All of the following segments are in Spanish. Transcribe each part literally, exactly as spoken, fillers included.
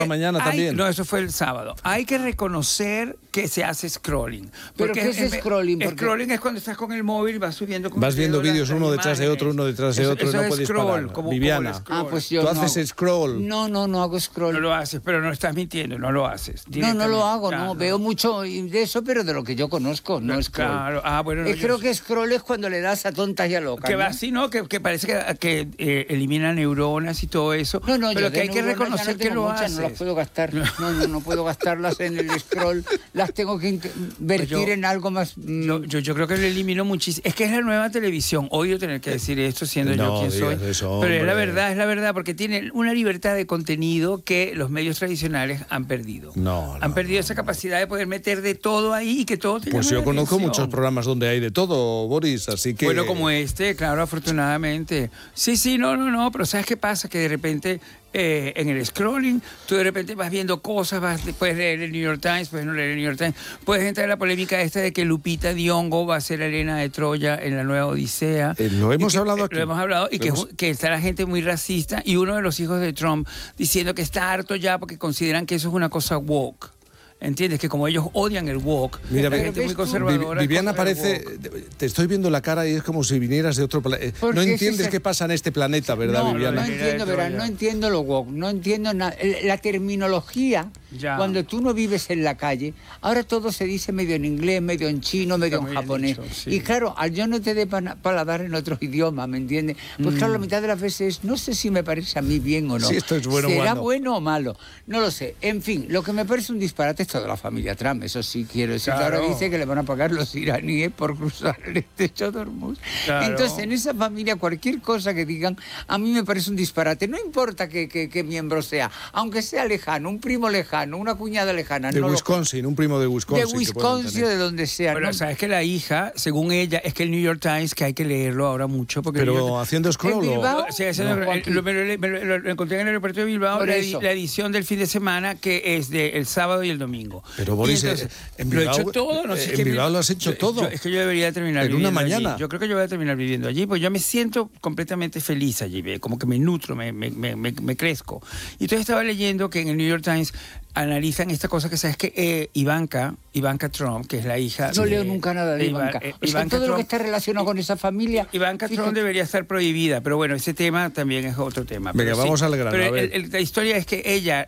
mañana hay, también. No, eso fue el sábado. Hay que reconocer que se hace scrolling. ¿Pero qué es en, scrolling? Porque... Scrolling es cuando estás con el móvil y vas subiendo... Vas viendo vídeos uno detrás de otro, uno detrás de eso, otro, eso no es puedes scroll, parar. como, Viviana, como ah, pues yo ¿tú no haces hago. scroll? No, no, no hago scroll. No lo haces, pero no estás mintiendo, no lo haces. No, no lo hago, claro, no. no. Veo mucho de eso, pero de lo que yo conozco, no Claro, scroll. Claro. Ah, bueno, no, eh, creo yo... que scroll es cuando le das a tontas y a locas. Que ¿no? va así, ¿no? Que, que parece que, que eh, elimina neuronas y todo eso. No, no, pero yo que hay que reconocer no que lo muchas, haces. No las puedo gastar. No, no, no puedo gastarlas en el scroll. Las tengo que invertir yo, en algo más. Mmm... Yo, yo, yo creo que lo elimino muchísimo. Es que es la nueva televisión. Odio tener que decir esto siendo no, yo quien soy. Eso, pero es la verdad, es la verdad, porque tiene una libertad de contenido que los medios tradicionales han perdido. No, no Han perdido no, esa no. capacidad de poder meter de todo ahí y que todo te Pues llame yo la conozco atención. muchos programas donde hay de todo, Boris, así que... Bueno, como este, claro, afortunadamente. Sí, sí, no, no, no, pero ¿sabes qué pasa? Que de repente eh, en el scrolling, tú de repente vas viendo cosas, vas, puedes leer el New York Times, puedes no leer el New York Times, puedes entrar en la polémica esta de que Lupita Nyong'o va a ser Elena de Troya en la nueva Odisea. Eh, lo hemos que, hablado aquí. Lo hemos hablado, y lo que, hemos... que está la gente muy racista, y uno de los hijos de Trump diciendo que está harto ya porque consideran que eso es una cosa woke. ¿Entiendes? Que como ellos odian el woke, Mira, la pero gente muy ves tú, conservadora... Viviana contra el parece... woke. Te estoy viendo la cara y es como si vinieras de otro planeta. No entiendes qué pasa en este planeta, ¿verdad, no, Viviana? No entiendo, ¿verdad? No entiendo lo woke, no entiendo nada. La terminología, ya. Cuando tú no vives en la calle, ahora todo se dice medio en inglés, medio en chino, medio en japonés. Dicho, sí. Y claro, al yo no te dé paladar en otro idioma, ¿me entiendes? Pues mm. claro, la mitad de las veces no sé si me parece a mí bien o no. Si esto es bueno o ¿Será malo? bueno o malo? No lo sé. En fin, lo que me parece un disparate es toda la familia Trump. Eso sí quiero decir. Claro. Ahora dice que le van a pagar los iraníes por cruzar el estrecho de Hormuz. Claro. Entonces, en esa familia, cualquier cosa que digan, a mí me parece un disparate. No importa qué, qué, qué miembro sea, aunque sea lejano, un primo lejano, una cuñada lejana. De no Wisconsin, un primo de Wisconsin. De Wisconsin, de donde sea. Bueno, ¿no? sabes que la hija, según ella, es que el New York Times, que hay que leerlo ahora mucho. Porque Pero York... haciendo scroll. ¿En Bilbao? Sí, haciendo, no, lo, lo, lo, lo, lo encontré en el aeropuerto de Bilbao, la, la edición del fin de semana, que es del de sábado y el domingo. Pero Boris, entonces, en lo Bilbao, he hecho todo, no sé en qué. Bilbao lo has hecho yo, todo. Yo, es que yo debería terminar en viviendo una mañana. allí. Yo creo que yo voy a terminar viviendo allí, pues yo me siento completamente feliz allí, como que me nutro, me, me, me, me crezco. Y entonces estaba leyendo que en el New York Times analizan esta cosa que sabes que eh, Ivanka, Ivanka Trump, que es la hija... No de, leo nunca nada de Ivanka. Eh, o sea, Ivanka todo Trump, lo que está relacionado con esa familia... Ivanka Trump fíjate. debería estar prohibida, pero bueno, ese tema también es otro tema. Venga, pero vamos sí, al grano, pero a ver. El, el, la historia es que ella...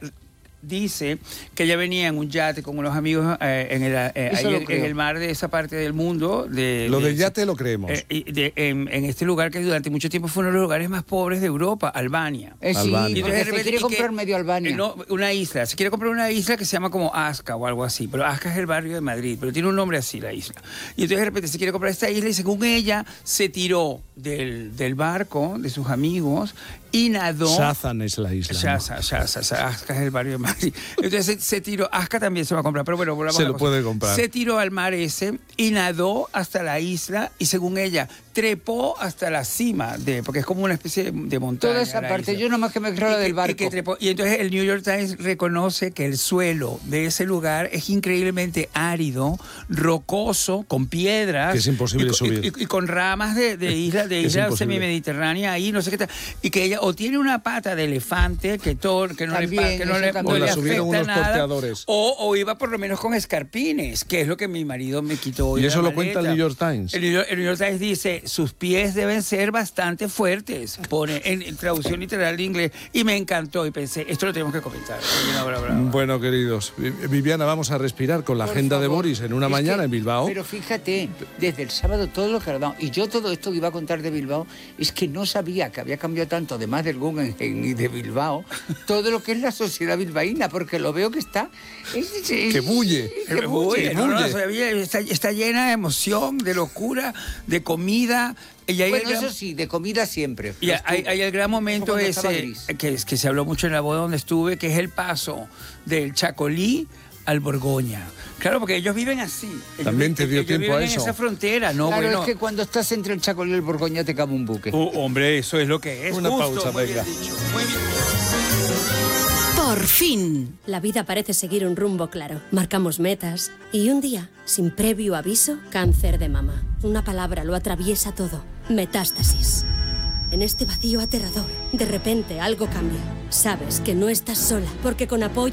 dice que ella venía en un yate con unos amigos eh, en, el, eh, ahí en, en el mar de esa parte del mundo. De, lo de, del yate lo creemos. Eh, de, en, en este lugar que durante mucho tiempo fue uno de los lugares más pobres de Europa, Albania. Eh, sí, Albania. y porque se quiere comprar que, medio Albania. Eh, no, una isla. Se quiere comprar una isla que se llama como Asca o algo así. Pero Asca es el barrio de Madrid, pero tiene un nombre así la isla. Y entonces de repente se quiere comprar esta isla y según ella se tiró del, del barco de sus amigos y nadó. Shazan es la isla. Shazan, ¿no? Shazan, Asca es el barrio de Madrid. Entonces se, se tiró, Asca también se va a comprar, pero bueno, volvamos se a la lo cosa. puede comprar. Se tiró al mar ese y nadó hasta la isla y según ella trepó hasta la cima de, porque es como una especie de, de montaña. Toda esa parte, isla. Yo nomás que me creo del barco. Y, que trepó, y entonces el New York Times reconoce que el suelo de ese lugar es increíblemente árido, rocoso, con piedras. Que es imposible y, subir. Y, y, y con ramas de, de isla, de isla semimediterránea ahí, no sé qué tal. Y que ella o tiene una pata de elefante que, todo, que no también, le, que no le, no no le le subieron afecta unos nada. porteadores. O, o iba por lo menos con escarpines, que es lo que mi marido me quitó hoy. Y eso lo maleta. cuenta el New York Times. El New York, el New York Times dice, sus pies deben ser bastante fuertes, pone en, en traducción literal de inglés, y me encantó y pensé, esto lo tenemos que comentar. Brava, brava. Bueno, queridos, Viviana, vamos a respirar con la por agenda favor. de Boris en una es mañana que, en Bilbao. Pero fíjate, desde el sábado todo lo que ha dado, y yo todo esto que iba a contar de Bilbao, es que no sabía que había cambiado tanto, además del Guggenheim y de Bilbao, todo lo que es la sociedad bilbaína, porque lo veo que está... Es, es, que bulle. Que bulle. Que bulle. No, no, está, está llena de emoción, de locura, de comida... Y bueno, gran... eso sí, de comida siempre. Y hay, hay el gran momento ese que, que se habló mucho en la boda donde estuve, que es el paso del Chacolí al Borgoña. Claro, porque ellos viven así. Ellos También te dio ellos tiempo viven a eso. En esa frontera, ¿no? Claro, bueno. es que cuando estás entre el Chacolí y el Borgoña te cabe un buque. Oh, hombre, eso es lo que es. Una justo, pausa, muy venga. bien dicho, muy bien. Por fin. La vida parece seguir un rumbo claro. Marcamos metas y un día, sin previo aviso, cáncer de mama. Una palabra lo atraviesa todo. Metástasis. En este vacío aterrador, de repente algo cambia. Sabes que no estás sola, porque con apoyo